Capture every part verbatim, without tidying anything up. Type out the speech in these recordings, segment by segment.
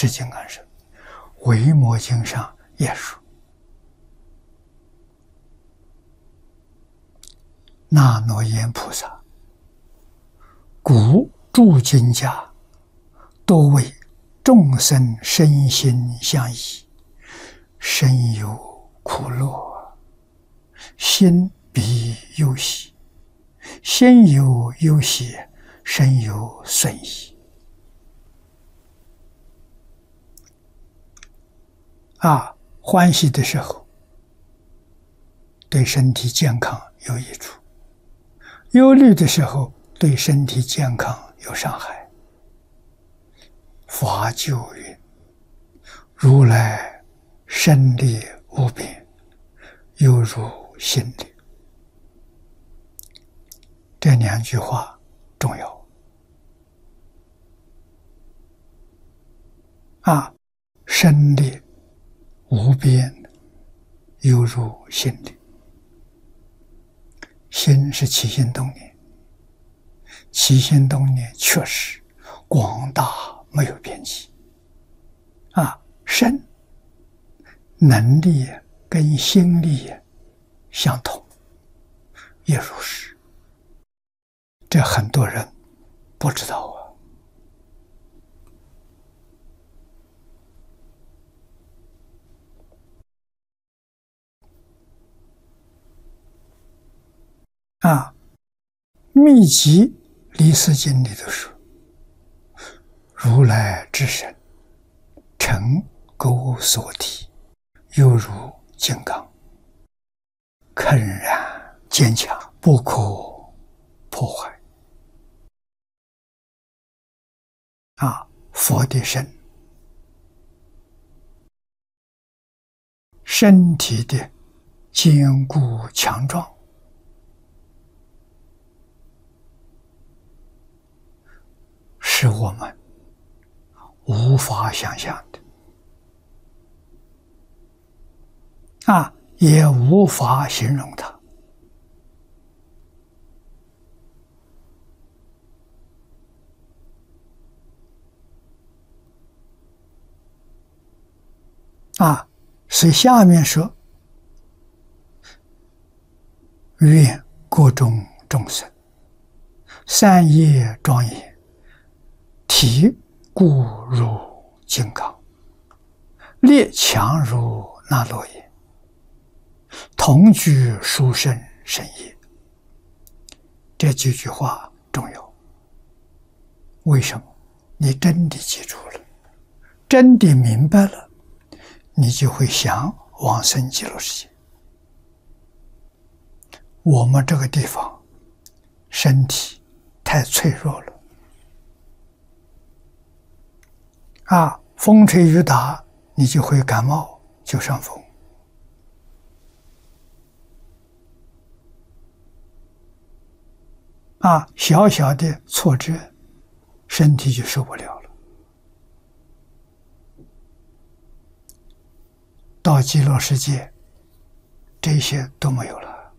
至金刚身。维摩经上也说：“那罗延菩萨，故诸经家，多为众生身心相依，身有苦乐，心必忧喜，心有忧喜，身有损益。”啊，欢喜的时候，对身体健康有益处；忧虑的时候，对身体健康有伤害。法就云：“如来身力无边，犹如心力。”这两句话重要啊！身力无边，犹如心力。心是起心动念，起心动念确实广大，没有边际啊。身能力跟心力相同，也如是。这很多人不知道啊。啊，密集离世经里头说：“如来之身，尘垢所体，犹如金刚，铿然坚强，不可破坏。”啊，佛的身，身体的坚固强壮，是我们无法想象的啊，也无法形容它啊。所以下面说：“愿各种众生三业庄严，体固如金刚，力强如那罗延，同居殊胜深业。”这几句话重要。为什么？你真的记住了，真的明白了，你就会想往生极乐世界。我们这个地方身体太脆弱了啊，风吹雨打你就会感冒，就伤风啊，小小的挫折身体就受不了了。到极乐世界这些都没有了。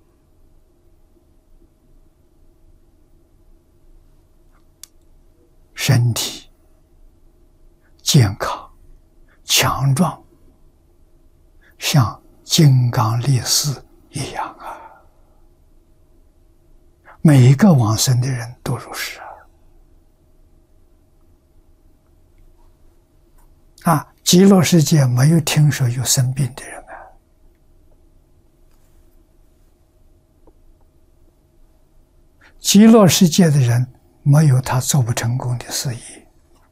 身体健康强壮，像金刚力士一样啊！每一个往生的人都如是啊！啊，极乐世界没有听说有生病的人啊！极乐世界的人没有他做不成功的事业，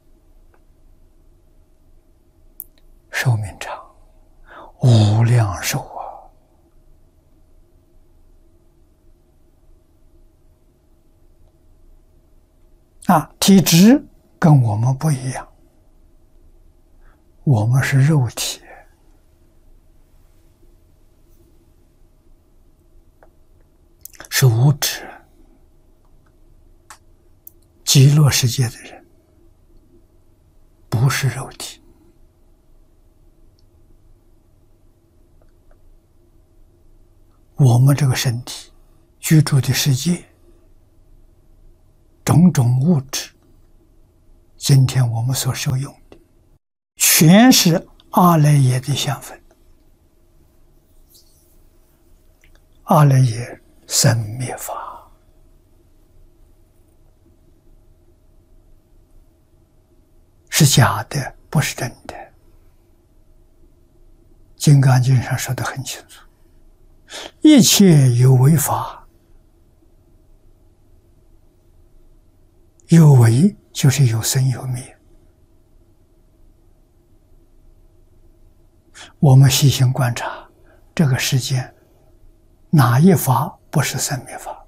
寿命长，无量寿啊！啊，体质跟我们不一样，我们是肉体，是物质。极乐世界的人不是肉体，我们这个身体居住的世界种种物质，今天我们所受用的， 全是阿赖耶的相分。阿赖耶生灭法，是假的，不是真的。金刚经上说得很清楚，一切有为法，有为就是有生有灭。我们细心观察这个世间，哪一法不是生灭法？